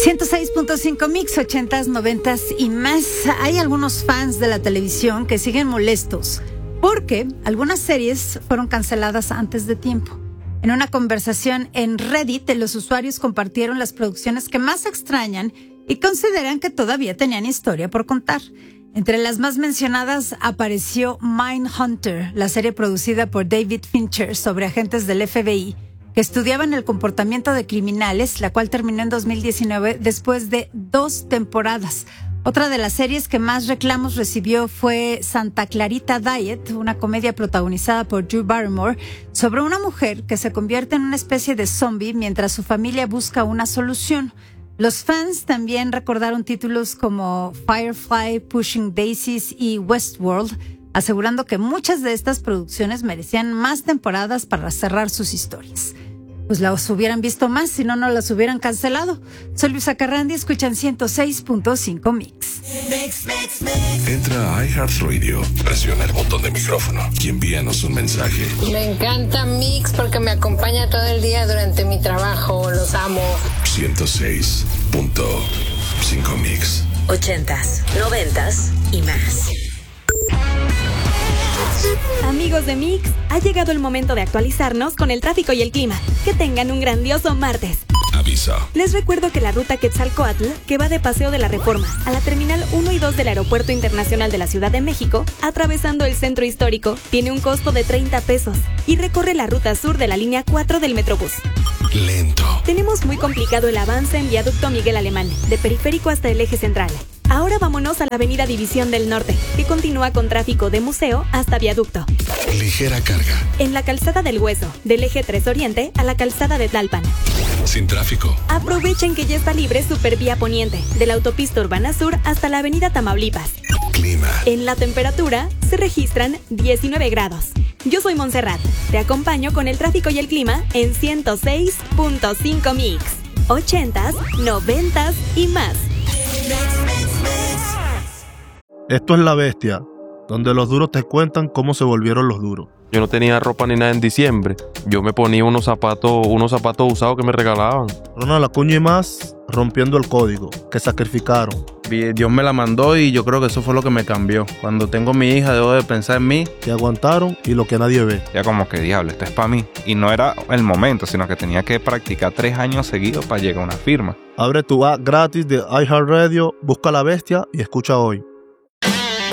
106.5 Mix, 80s, 90s y más. Hay algunos fans de la televisión que siguen molestos porque algunas series fueron canceladas antes de tiempo. En una conversación en Reddit, los usuarios compartieron las producciones que más extrañan y consideran que todavía tenían historia por contar. Entre las más mencionadas apareció Mindhunter, la serie producida por David Fincher sobre agentes del FBI que estudiaban el comportamiento de criminales, la cual terminó en 2019 después de 2 temporadas. Otra de las series que más reclamos recibió fue Santa Clarita Diet, una comedia protagonizada por Drew Barrymore sobre una mujer que se convierte en una especie de zombie mientras su familia busca una solución. Los fans también recordaron títulos como Firefly, Pushing Daisies y Westworld, asegurando que muchas de estas producciones merecían más temporadas para cerrar sus historias. Pues las hubieran visto más, si no, no las hubieran cancelado. Soy Luisa Carrandi, escuchan 106.5 Mix. Entra a iHeartRadio, presiona el botón de micrófono y envíanos un mensaje. Me encanta Mix porque me acompaña todo el día durante mi trabajo, los amo. 106.5 Mix. 80s, 90s y más. Amigos de Mix, ha llegado el momento de actualizarnos con el tráfico y el clima. Que tengan un grandioso martes. Aviso. Les recuerdo que la ruta Quetzalcóatl, que va de Paseo de la Reforma a la Terminal 1 y 2 del Aeropuerto Internacional de la Ciudad de México, atravesando el centro histórico, tiene un costo de 30 pesos y recorre la ruta sur de la línea 4 del Metrobús. Lento. Tenemos muy complicado el avance en Viaducto Miguel Alemán, de Periférico hasta el Eje Central. Ahora vámonos a la Avenida División del Norte, que continúa con tráfico de Museo hasta Viaducto. Ligera carga. En la Calzada del Hueso, del Eje 3 Oriente a la Calzada de Tlalpan. Sin tráfico. Aprovechen que ya está libre Supervía Poniente, de la Autopista Urbana Sur hasta la Avenida Tamaulipas. Clima. En la temperatura se registran 19 grados. Yo soy Montserrat, te acompaño con el tráfico y el clima en 106.5 Mix. 80s, 90s y más. Esto es La Bestia, donde los duros te cuentan cómo se volvieron los duros. Yo no tenía ropa ni nada en diciembre. Yo me ponía unos zapatos usados que me regalaban. Ronald Acuña y más rompiendo el código, que sacrificaron. Dios me la mandó y yo creo que eso fue lo que me cambió. Cuando tengo mi hija debo de pensar en mí. Que aguantaron y lo que nadie ve. Ya como que diablo, esto es para mí. Y no era el momento, sino que tenía que practicar 3 años seguidos para llegar a una firma. Abre tu app gratis de iHeartRadio, busca La Bestia y escucha hoy.